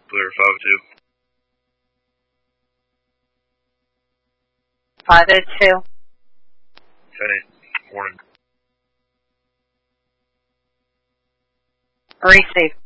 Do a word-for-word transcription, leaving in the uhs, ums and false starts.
Clear five oh two. five oh two. ten eight. Morning. Receive.